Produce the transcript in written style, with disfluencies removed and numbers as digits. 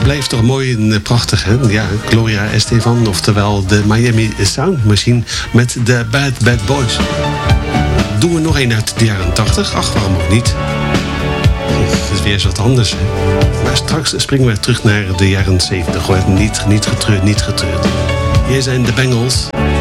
blijft toch mooi en prachtig, hè? Ja, Gloria Estefan, oftewel de Miami Sound Machine met de Bad Bad Boys. Doen we nog een uit de jaren 80? Ach, waarom ook niet? Het is weer eens wat anders, hè? Maar straks springen we terug naar de jaren 70. Hoor. Niet getreurd, niet getreurd. Hier zijn de Bengals.